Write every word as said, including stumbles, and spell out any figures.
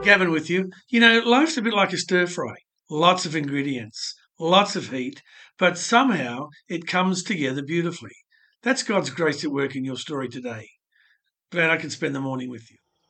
Gavin with you. You know, life's a bit like a stir fry. Lots of ingredients, lots of heat, but somehow it comes together beautifully. That's God's grace at work in your story today. Glad I could spend the morning with you.